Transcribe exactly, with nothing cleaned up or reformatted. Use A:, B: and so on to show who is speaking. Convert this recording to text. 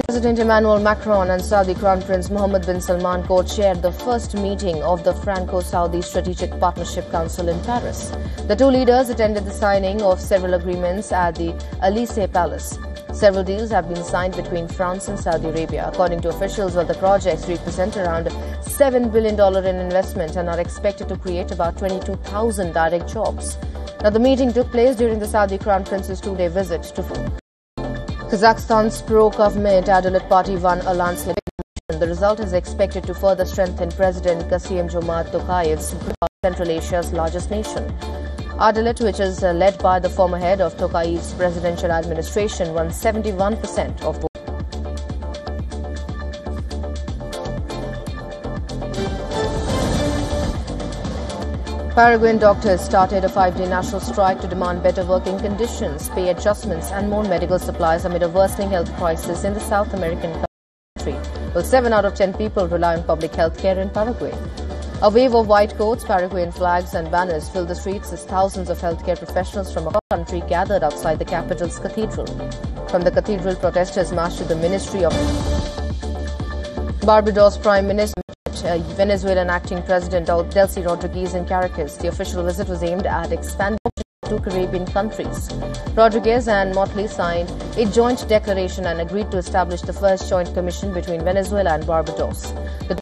A: President Emmanuel Macron and Saudi Crown Prince Mohammed bin Salman co-chaired the first meeting of the Franco-Saudi Strategic Partnership Council in Paris. The two leaders attended the signing of several agreements at the Elysee Palace. Several deals have been signed between France and Saudi Arabia. According to officials, all the projects represent around seven billion dollars in investment and are expected to create about twenty-two thousand direct jobs. Now, the meeting took place during the Saudi Crown Prince's two-day visit to Kazakhstan's pro-government Adalet Party won a landslide. The result is expected to further strengthen President Kassym-Jomart Tokayev's Central Asia's largest nation. Adalet, which is uh, led by the former head of Tokayev's presidential administration, won seventy-one percent of votes. Paraguayan doctors started a five-day national strike to demand better working conditions, pay adjustments and more medical supplies amid a worsening health crisis in the South American country. Well, seven out of ten people rely on public health care in Paraguay. A wave of white coats, Paraguayan flags and banners filled the streets as thousands of healthcare professionals from across the country gathered outside the capital's cathedral. From the cathedral, protesters marched to the Ministry of Barbados Prime Minister Uh, Venezuelan acting President Delcy Rodriguez in Caracas. The official visit was aimed at expanding to Caribbean countries. Rodriguez and Motley signed a joint declaration and agreed to establish the first joint commission between Venezuela and Barbados. The